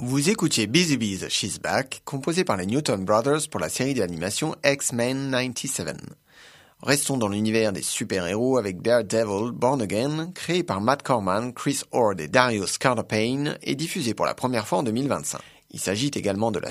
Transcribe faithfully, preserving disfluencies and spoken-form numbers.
Vous écoutiez Busy Bees She's Back, composé par les Newton Brothers pour la série d'animation X-Men quatre-vingt-dix-sept. Restons dans l'univers des super-héros avec Daredevil Born Again, créé par Matt Corman, Chris Ord et Darius Carter Payne et diffusé pour la première fois en deux mille vingt-cinq. Il s'agit également de la